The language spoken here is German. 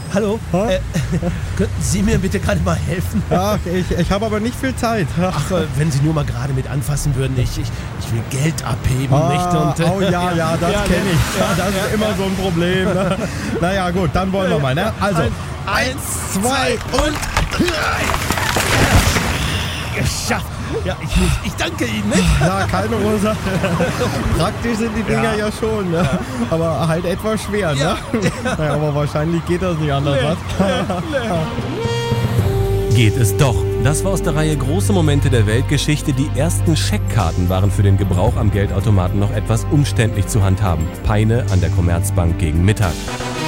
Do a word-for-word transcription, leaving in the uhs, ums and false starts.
hallo, äh, könnten Sie mir bitte gerade mal helfen? Ach, ich, ich habe aber nicht viel Zeit. Ach, äh, wenn Sie nur mal gerade mit anfassen würden, ich, ich, ich will Geld abheben. Ah, nicht? Und, äh, oh ja, ja, das ja, kenne ich. Ja, das ist immer so ein Problem. Ne? Naja, gut, dann wollen wir mal. Ne? Also, Ein, eins, zwei und drei. Geschafft. Ja, ich, ich danke Ihnen. Ne? ja, keine Ursache. Praktisch sind die Dinger ja, ja schon, ne? Aber halt etwas schwer. Ne? Ja. Naja, aber wahrscheinlich geht das nicht anders. Nee, nee, Geht es doch. Das war aus der Reihe Große Momente der Weltgeschichte. Die ersten Scheckkarten waren für den Gebrauch am Geldautomaten noch etwas umständlich zu handhaben. Peine an der Commerzbank gegen Mittag.